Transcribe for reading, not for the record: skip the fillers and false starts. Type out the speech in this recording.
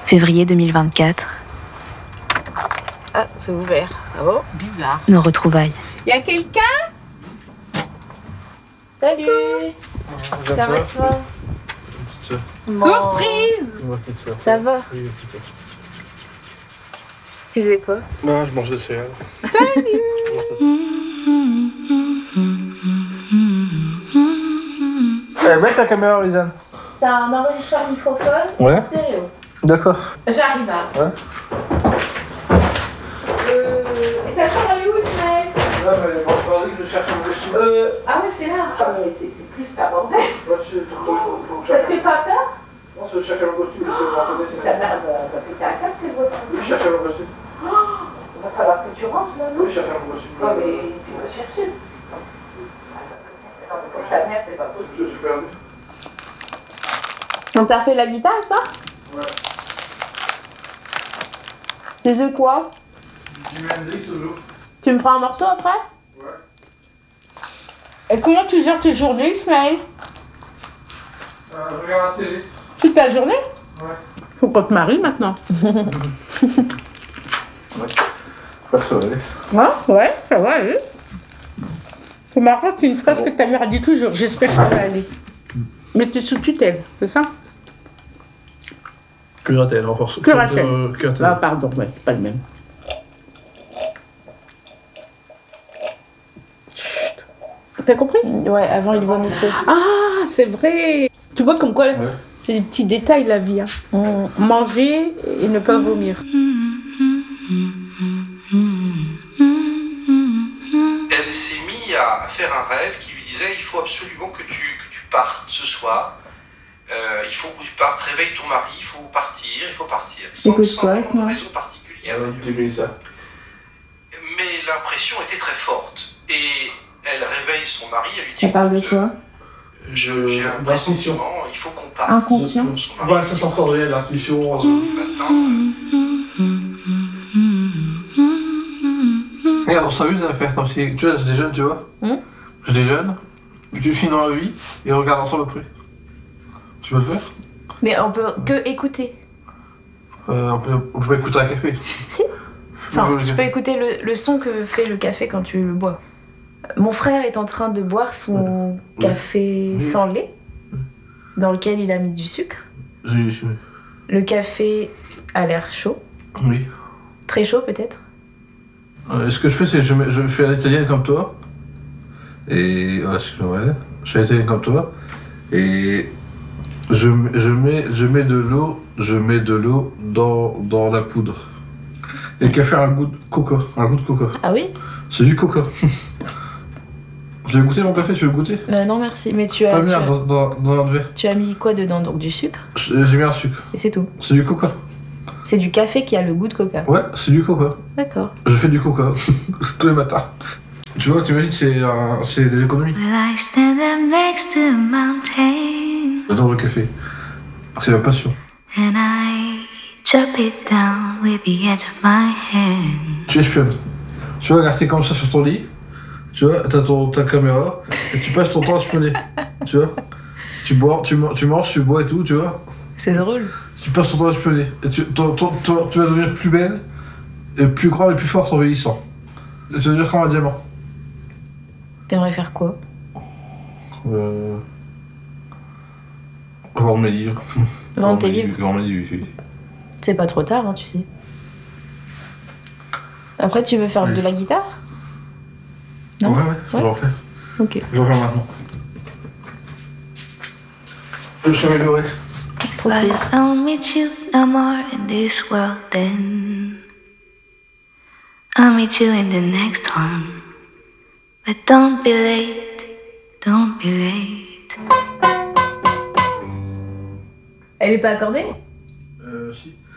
Février 2024. Ah, c'est ouvert. Oh, bizarre. Nos retrouvailles. Y a quelqu'un? Salut. Ça va, toi? Surprise! Ça va? Tu faisais quoi? Non, je mangeais des céréales. Salut! Mets ta caméra, Lisanne. C'est un enregistreur microphone Ouais. stéréo. D'accord. J'arrive là. Ouais. Et ta chambre elle est où, Ismaël? Là, mais on dit que je cherche un costume. Ah ouais, c'est là. Ah mais c'est plus qu'à bordel. Ça te fait pas peur? Non, je cherche un costume, mais c'est pour Ta mère va péter un câble, c'est beau ça. Je cherche un costume. Il va falloir que tu rentres là, non? Oui, je cherche un costume. Non mais tu vas chercher. Non mais pour ta mère, c'est pas Je possible. suis perdu. On t'a refait la guitare, ça? Ouais. Tu joues quoi? Du Mendrix toujours. Tu me feras un morceau après? Ouais. Et comment tu gères tes journées, Ismaël? Je regarde la télé. Toute la journée? Ouais. Faut qu'on te marie maintenant. Ouais. Pas ça, allez. Ouais, ça va aller. C'est marrant, c'est une phrase que ta mère dit toujours. J'espère que ça va aller. Mais t'es sous tutelle, c'est ça? Curatelle, encore. Curatelle. Curatelle. Ah, pardon, ouais, c'est pas le même. Chut. T'as compris? Ouais, avant il vomissait. Ah, c'est vrai. Tu vois comme quoi, c'est des petits détails la vie. Hein. Manger et ne pas vomir. Elle s'est mise à faire un rêve qui lui disait il faut absolument que tu partes ce soir. Il faut que tu partes, réveille ton mari, il faut partir. Sans vraiment raison particulière. Mais l'impression était très forte. Et elle réveille son mari, elle lui dit Ça parle de quoi? j'ai un pressentiment, il faut qu'on parte. Inconscient. Son mari, Ouais, ça sensoriel, l'intuition. matin, Regarde, on s'amuse à faire comme si. Tu vois, je déjeune, tu vois. Je déjeune, puis tu finis dans la vie, et on regarde ensemble après. Tu veux le faire? Mais on peut que écouter. On peut écouter un café. Si. Enfin, Oui, tu peux écouter le son que fait le café quand tu le bois. Mon frère est en train de boire son café sans lait, dans lequel il a mis du sucre. Oui. Le café a l'air chaud. Oui. Très chaud peut-être. Ce que je fais, c'est que je fais à l'italienne comme toi. Et. Ouais, je fais à l'italienne comme toi. Et. Je mets de l'eau dans la poudre. Et le café a un goût de coca. Ah oui? C'est du coca. Je vais goûter mon café, tu veux goûter? Non merci, mais tu as, Ah merde, dans un verre. tu as mis quoi dedans? Donc du sucre J'ai mis un sucre. et c'est tout. C'est du coca. C'est du café qui a le goût de coca. Ouais, c'est du coca. D'accord. Je fais du coca tous les matins. Tu vois, t'imagines, c'est des économies. Will I stand up next to a mountain J'adore le café. C'est ma passion. and I chop it down with the edge of my hand? Tu espionnes. Tu vois, regarde, t'es comme ça sur ton lit. Tu vois, t'as ta caméra. Et tu passes ton temps à espionner. Tu vois. Tu manges, tu bois et tout, tu vois. C'est drôle. Tu passes ton temps à espionner. Et tu vas devenir plus belle, et plus grande et plus forte en vieillissant. Et tu vas devenir comme un diamant. T'aimerais faire quoi? Vendre mes livres. Vendre tes livres? Vendre mes livres, oui. C'est pas trop tard, hein, tu sais. Après, tu veux faire de la guitare? Non? Ouais, j'en fais. Ok. J'en fais maintenant. Je suis amélioré. Trop But cool. I don't meet you no more in this world then. I'll meet you in the next one. But don't be late, don't be late. Elle est pas accordée? Si.